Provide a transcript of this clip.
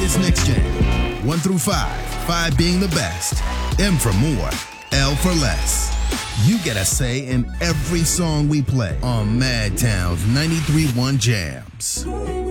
It's Nick's Jam. 1 through 5. 5 being the best. M for more. L for less. You get a say in every song we play on Madtown's 93.1 Jams.